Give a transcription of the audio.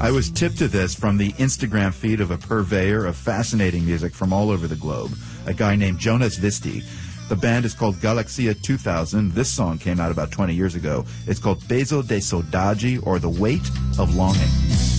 I was tipped to this from the Instagram feed of a purveyor of fascinating music from all over the globe, a guy named Jonas Visti. The band is called Galaxia 2000. This song came out about 20 years ago. It's called Peso de Saudade, or The Weight of Longing.